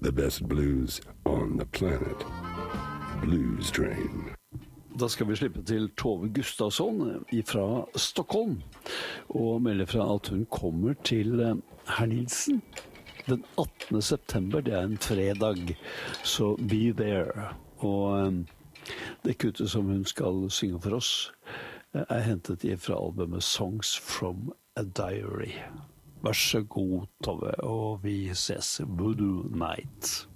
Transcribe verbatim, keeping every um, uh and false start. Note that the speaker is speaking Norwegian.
The best blues on the planet. Blues Train. Da skal vi slippe til Tove Gustafsson fra Stockholm og melde fra at hun kommer til Herr Nilsen den attende september. Det er en fredag, så be there. Og det kuttet som hun skal synge for oss er hentet fra albumet Songs from a Diary. Vær så god, Tove, og vi ses Voodoo Night.